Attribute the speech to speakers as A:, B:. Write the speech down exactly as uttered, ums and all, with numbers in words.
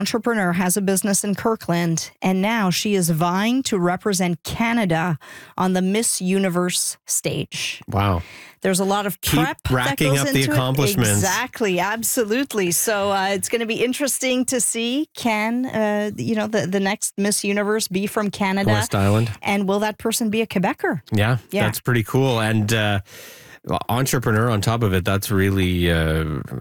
A: entrepreneur, has a business in Kirkland, and now she is vying to represent Canada on the Miss Universe stage.
B: Wow.
A: There's a lot of
B: Keep
A: prep
B: racking
A: that goes
B: up the
A: into
B: accomplishments.
A: It. Exactly, absolutely. So uh, it's going to be interesting to see, can uh, you know the, the next Miss Universe be from Canada?
B: West Island.
A: And will that person be a Quebecer?
B: Yeah,
A: Yeah.
B: that's pretty cool. And uh, entrepreneur on top of it, that's really... Uh,